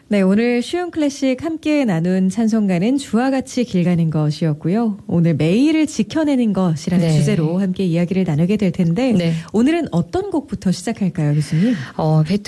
네, 오늘 쉬운 클래식 함께 나눈 찬송가는 주와 같이 길 가는 것이었고요. 오늘 매일을 지켜내는 것이라는 네. 주제로 함께 이야기를 나누게 될 텐데 네. 오늘은 어떤 곡부터 시작할까요, 교수님? 베토벤